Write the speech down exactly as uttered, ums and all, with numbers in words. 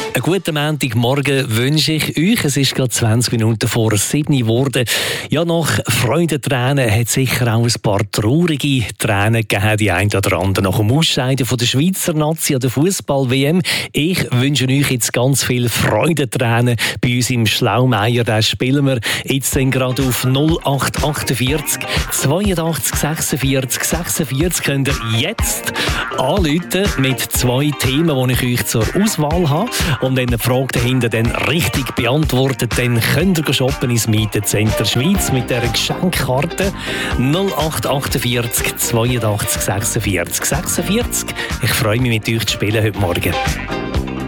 Einen guten Montagmorgen wünsche ich euch. Es ist gerade zwanzig Minuten vor sieben geworden. Ja, nach Freudentränen hat es sicher auch ein paar traurige Tränen gegeben. Die einen oder anderen nach dem Ausscheiden von der Schweizer Nazi an der Fußball-W M. Ich wünsche euch jetzt ganz viele Freudentränen bei uns im Schlaumeier. Da spielen wir jetzt dann gerade auf null acht achtundvierzig zweiundachtzig sechsundvierzig sechsundvierzig. Könnt ihr jetzt anrufen mit zwei Themen, die ich euch zur Auswahl habe. Und wenn ihr die Frage dahinter dann richtig beantwortet, dann könnt ihr shoppen ins Mietencenter Schweiz mit dieser Geschenkkarte null acht achtundvierzig zweiundachtzig sechsundvierzig sechsundvierzig. Ich freue mich, mit euch zu spielen heute Morgen.